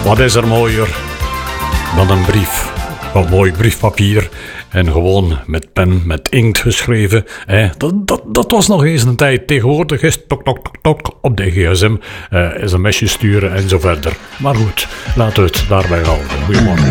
Wat is er mooier dan een brief? Wat mooi briefpapier. En gewoon met pen, met inkt geschreven. Dat was nog eens een tijd. Tegenwoordig is tok, tok, tok, tok op de gsm. Sms'jes sturen en zo verder. Maar goed, laten we het daarbij houden. Goedemorgen.